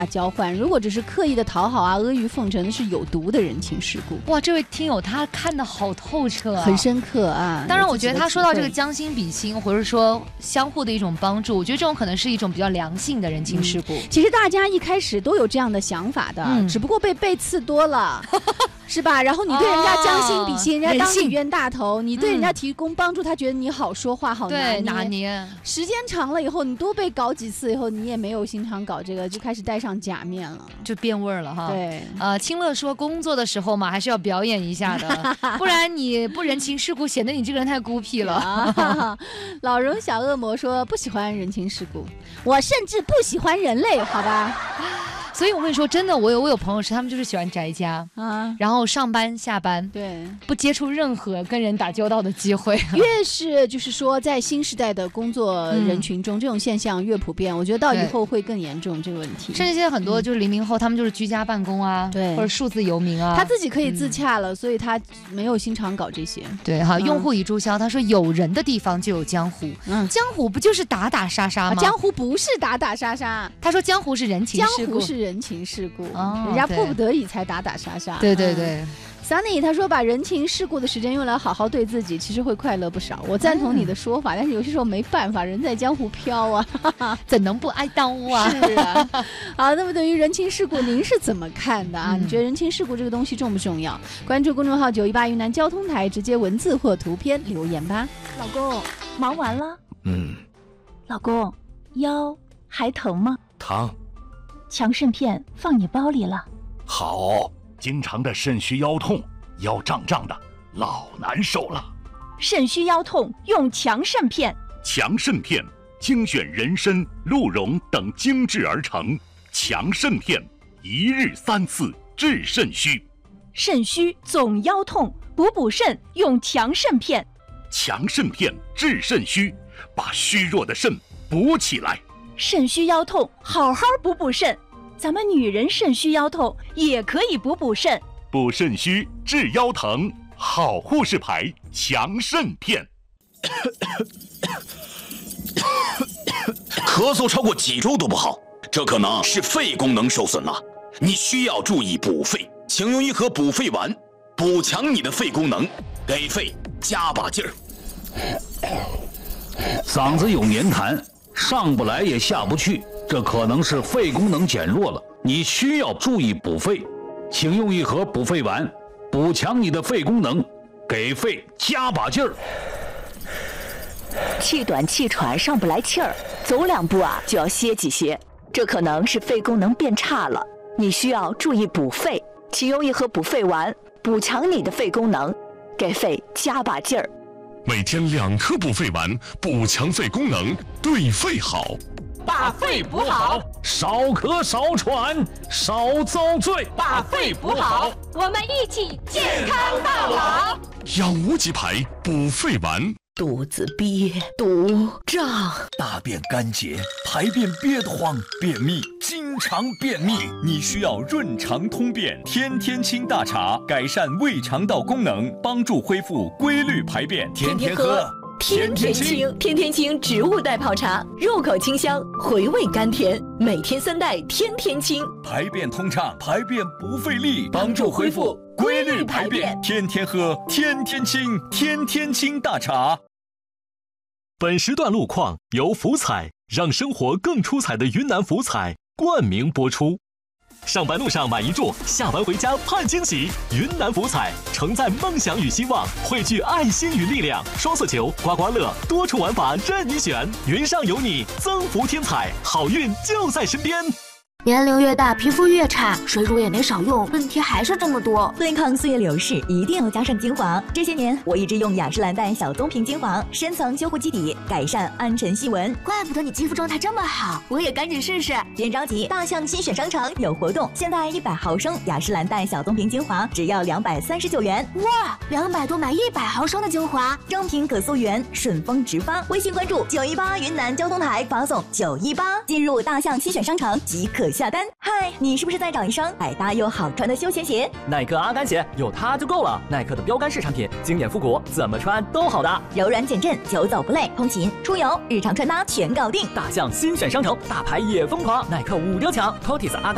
交换，如果只是刻意的讨好啊、阿谀奉承，那是有毒的人情世故。 哇，这位听友他看得好透彻啊， 很深刻啊。 当然，我觉得他说到这个将心比心，或者说相互的一种帮助，我觉得这种可能是一种比较良性的人情世故。 其实大家一开始都有这样的想法的，只不过被刺多了。是吧？然后你对人家将心比心，人家当你冤大头，你对人家提供帮助，他觉得你好说话，好拿捏。时间长了以后，你多被搞几次以后，你也没有心肠搞这个，就开始戴上假面了， 就变味儿了哈。 对， 清乐说工作的时候嘛，还是要表演一下的，不然你不人情世故，显得你这个人太孤僻了。 老荣小恶魔说不喜欢人情世故，我甚至不喜欢人类，好吧。 所以我跟你说，真的，我有朋友是他们就是喜欢宅家啊，然后上班下班， 对， 不接触任何跟人打交道的机会。 越是就是说在新时代的工作人群中，这种现象越普遍，我觉得到以后会更严重这个问题。 甚至现在很多就是00后，他们就是居家办公啊，对，或者数字游民啊， 他自己可以自洽了，所以他没有心肠搞这些。 对哈，用户已注销，他说有人的地方就有江湖，江湖不就是打打杀杀吗？ 江湖不是打打杀杀， 他说江湖是人情世故， 江湖是人情世故，人家迫不得已才打打杀杀。 对对对。 Sunny 他说把人情世故的时间用来好好对自己，其实会快乐不少。我赞同你的说法，但是有些时候没办法，人在江湖飘啊， 怎能不挨刀啊？ 是啊。好，那么对于人情世故，您是怎么看的啊？你觉得人情世故这个东西重不重要？关注公众号918云南交通台，直接文字或图片留言吧。 老公，忙完了？老公，腰还疼吗？ 疼。 强肾片放你包里了。 好。经常的肾虚腰痛，腰胀胀的，老难受了。 肾虚腰痛用强肾片。 强肾片精选人参、鹿茸等精制而成，强肾片一日3次治肾虚。 肾虚总腰痛，补肾用强肾片。 强肾片治肾虚，把虚弱的肾补起来。 肾虚腰痛，好好补肾。咱们女人肾虚腰痛也可以补肾， 补肾虚治腰疼，好护士牌强肾片。 咳嗽超过几周都不好，这可能是肺功能受损了，你需要注意补肺，请用一盒补肺丸，补强你的肺功能，给肺加把劲儿。 嗓子有黏痰，上不来也下不去，这可能是肺功能减弱了，你需要注意补肺，请用一盒补肺丸，补强你的肺功能，给肺加把劲儿。 气短气喘上不来气儿，走2步啊就要歇几歇，这可能是肺功能变差了，你需要注意补肺，请用一盒补肺丸，补强你的肺功能，给肺加把劲儿。 每天2颗补肺丸，补强肺功能，对肺好。 把肺补好， 少咳少喘少遭罪。 把肺补好，我们一起健康到老。 养无极牌补肺丸。 肚子憋、肚胀、 大便干结、排便憋得慌、便秘、经常便秘，你需要润肠通便天天清大茶，改善胃肠道功能，帮助恢复规律排便。天天喝天天清，天天清植物代泡茶，入口清香，回味甘甜，每天3袋天天清， 排便通畅，排便不费力，帮助恢复规律排便。天天喝天天清，天天清大茶。 本时段路况由福彩让生活更出彩的云南福彩冠名播出。上班路上买一注，下班回家盼惊喜。云南福彩承载梦想与希望，汇聚爱心与力量。双色球、刮刮乐多重玩法任你选，云上有你，增福添彩，好运就在身边。 年龄越大，皮肤越差，水乳也没少用，问题还是这么多。 对抗岁月流逝，一定要加上精华。这些年，我一直用雅诗兰黛小棕瓶精华，深层修护基底，改善暗沉细纹。 怪不得你肌肤状态这么好，我也赶紧试试。 别着急，大象新选商城有活动，现在100毫升雅诗兰黛小棕瓶精华只要239元。 哇，200多买100毫升的精华， 正品可溯源，顺丰直发。微信关注918云南交通台，发送918，进入大象新选商城即可下单。嗨，你是不是在找一双百搭又好穿的休闲鞋？ 耐克阿甘鞋有它就够了，耐克的标杆式产品，经典复古，怎么穿都好搭， 柔软减震，久走不累，通勤、出游、日常穿搭全搞定。 大象新选商城，大牌也疯狂，耐克5丢抢 ，Cotis 阿甘。